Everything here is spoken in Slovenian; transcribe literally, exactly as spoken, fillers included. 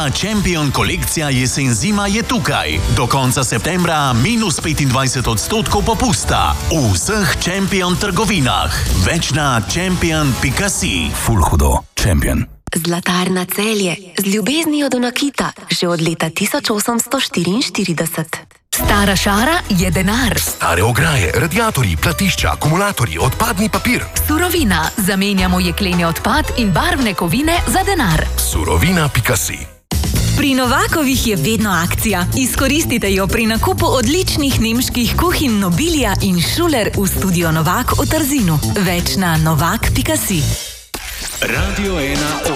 Nova Champion kolekcija jesen-zima je tukaj. Do konca septembra minus petindvajset odstotkov popusta v vseh Champion trgovinah. Več na champion pika si. Ful hudo. Champion. Zlatarna Celje, z ljubeznijo do nakita, že od leta tisoč osemsto štiriinštirideset. Stara šara je denar. Stare ograje, radiatorji, platišča, akumulatorji, odpadni papir. Surovina. Zamenjamo jekleni odpad in barvne kovine za denar. Surovina pika si. Pri Novakovih je vedno akcija. Izkoristite jo pri nakupu odličnih nemških kuhinj Nobilia in Schuler v studio Novak v Trzinu. Več na novak pika si. Radio ena.